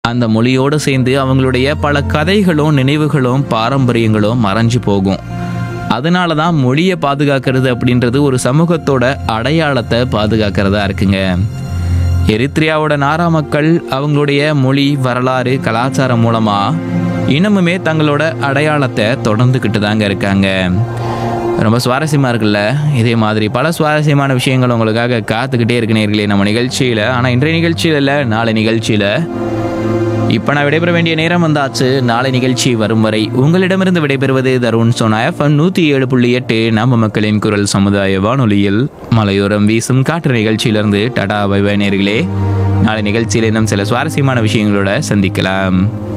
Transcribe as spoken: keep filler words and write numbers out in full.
அந்த மொழியோடு சேர்ந்து அவங்களுடைய பல கதைகளும் நினைவுகளும் பாரம்பரியங்களும் மறைஞ்சு போகும். அதனால தான் மொழியை பாதுகாக்கிறது அப்படின்றது ஒரு சமூகத்தோட அடையாளத்தை பாதுகாக்கிறதா இருக்குங்க. எரித்ரியாவோட நாரா மக்கள் அவங்களுடைய மொழி, வரலாறு, கலாச்சாரம் மூலமா இன்னமுமே தங்களோட அடையாளத்தை தொடர்ந்துக்கிட்டு தாங்க இருக்காங்க. ரொம்ப சுவாரஸ்யமா இருக்குல்ல? இதே மாதிரி பல சுவாரஸ்யமான விஷயங்கள் உங்களுக்காக காத்துக்கிட்டே இருக்கு நேயர்களே நம்ம நிகழ்ச்சியில. ஆனால் இன்றைய நிகழ்ச்சியில் இல்லை, நாளை நிகழ்ச்சியில. இப்போ நான் விடைபெற வேண்டிய நேரம் வந்தாச்சு. நாளை நிகழ்ச்சி வரும் வரை உங்களிடமிருந்து விடைபெறுவது தருண் சோனா எஃப்எம் நூற்றி ஏழு புள்ளி எட்டு நம்ம மக்களின் குரல் சமுதாய வானொலியில் மலையோரம் வீசும் காற்று நிகழ்ச்சியிலிருந்து டாடா பை பை நேயர்களே. நாளை நிகழ்ச்சியில் இன்னும் சில சுவாரஸ்யமான விஷயங்களோட சந்திக்கலாம்.